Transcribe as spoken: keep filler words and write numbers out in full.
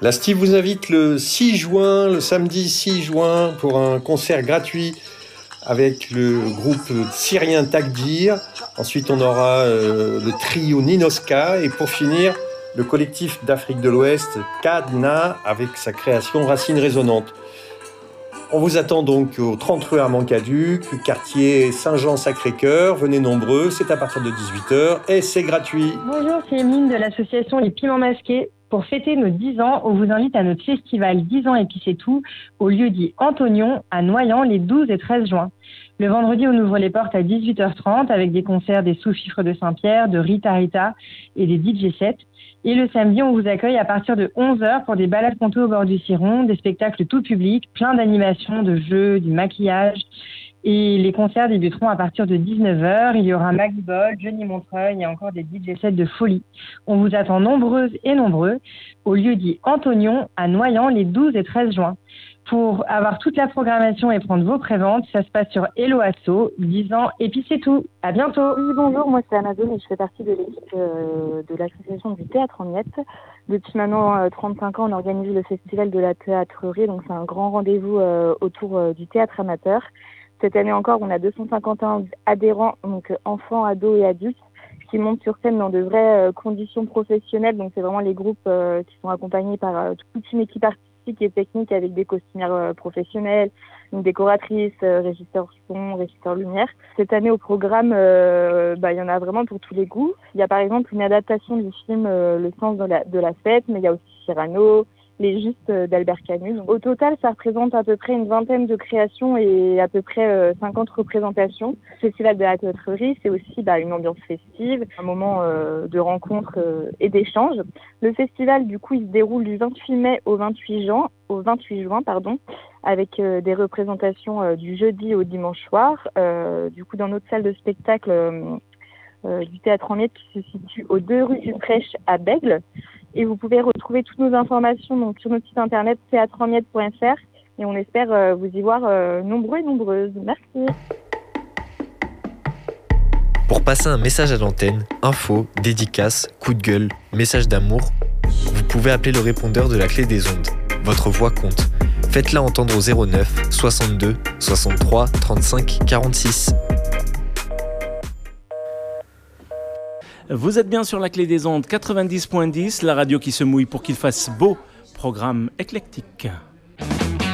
La Steve vous invite le six juin, le samedi six juin, pour un concert gratuit avec le groupe syrien Takdir. Ensuite, on aura euh, le trio Ninoska. Et pour finir, le collectif d'Afrique de l'Ouest, Kadna, avec sa création Racines Résonantes. On vous attend donc au trente rue Armand-Caduc, quartier Saint-Jean-Sacré-Cœur. Venez nombreux, c'est à partir de dix-huit heures et c'est gratuit. Bonjour, c'est Emeline de l'association Les Piments Masqués. Pour fêter nos dix ans, on vous invite à notre festival dix ans et puis c'est tout, au lieu dit Antonion, à Noyant, les douze et treize juin. Le vendredi, on ouvre les portes à dix-huit heures trente avec des concerts des Sous-Fifres de Saint-Pierre, de Rita Rita et des D J sets. Et le samedi, on vous accueille à partir de onze heures pour des balades conto au bord du Ciron, des spectacles tout public, plein d'animations, de jeux, du maquillage. Et les concerts débuteront à partir de dix-neuf heures. Il y aura Maggie Ball, Johnny Montreuil et encore des D J sets de folie. On vous attend nombreuses et nombreux au lieu dit Antonion à Noyant les douze et treize juin. Pour avoir toute la programmation et prendre vos préventes, ça se passe sur Hello Asso, dix ans et puis c'est tout. À bientôt. Oui, bonjour, moi c'est Amazon et je fais partie de l'équipe euh, de l'association du Théâtre en Miettes. Depuis maintenant euh, trente-cinq ans, on organise le festival de la théâtrerie, donc c'est un grand rendez-vous euh, autour euh, du théâtre amateur. Cette année encore, on a deux cent cinquante et un adhérents, donc enfants, ados et adultes, qui montent sur scène dans de vraies euh, conditions professionnelles. Donc c'est vraiment les groupes euh, qui sont accompagnés par euh, toute une équipe artistique et technique avec des costumières euh, professionnelles, donc décoratrices, euh, régisseurs son, régisseurs lumière. Cette année au programme, euh, bah, il y en a vraiment pour tous les goûts. Il y a par exemple une adaptation du film euh, Le sens de la, de la fête, mais il y a aussi Cyrano, Les Justes d'Albert Camus. Donc, au total, ça représente à peu près une vingtaine de créations et à peu près euh, cinquante représentations. Le Festival de la théâtrerie, c'est aussi bah, une ambiance festive, un moment euh, de rencontre euh, et d'échange. Le festival, du coup, il se déroule du vingt-huit mai au vingt-huit juin, au vingt-huit juin, pardon, avec euh, des représentations euh, du jeudi au dimanche soir. Euh, du coup, dans notre salle de spectacle euh, euh, du Théâtre en Miettes qui se situe aux deux rue du Prêche à Bègle. Et vous pouvez retrouver toutes nos informations donc, sur notre site internet théâtre en miettes point f r et on espère euh, vous y voir euh, nombreux et nombreuses. Merci. Pour passer un message à l'antenne, info, dédicace, coup de gueule, message d'amour, vous pouvez appeler le répondeur de la clé des ondes. Votre voix compte. Faites-la entendre au zéro neuf soixante-deux soixante-trois trente-cinq quarante-six. Vous êtes bien sur la clé des ondes quatre-vingt-dix point dix, la radio qui se mouille pour qu'il fasse beau, programme éclectique.